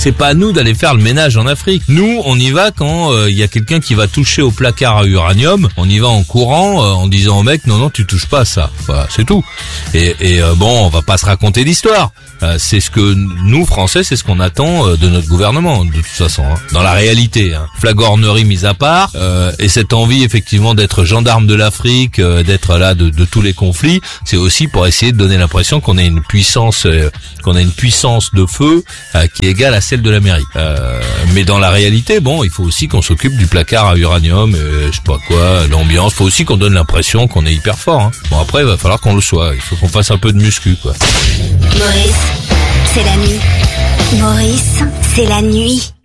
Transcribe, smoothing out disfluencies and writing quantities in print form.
c'est pas à nous d'aller faire le ménage en Afrique. Nous, on y va quand il y a quelqu'un qui va toucher au placard à uranium. On y va en courant, en disant au mec, non, tu touches pas à ça. Voilà, c'est tout. Et bon, on va pas se raconter d'histoire. C'est ce que nous, Français, c'est ce qu'on attend de notre gouvernement, de toute façon. Hein. Dans la réalité, hein. Flagornerie mise à part, et cette envie effectivement d'être gendarme de l'Afrique, d'être là de tous les conflits, c'est aussi pour essayer de donner l'impression qu'on a une puissance de feu qui est égale à celle de l'Amérique. Mais dans la réalité, bon, il faut aussi qu'on s'occupe du placard à uranium, je sais pas quoi, l'ambiance. Il faut aussi qu'on donne l'impression qu'on est hyper fort. Hein. Bon, après, il va falloir qu'on le soit. Il faut qu'on fasse un peu de muscu, quoi. Maurice, c'est la nuit. Maurice, c'est la nuit.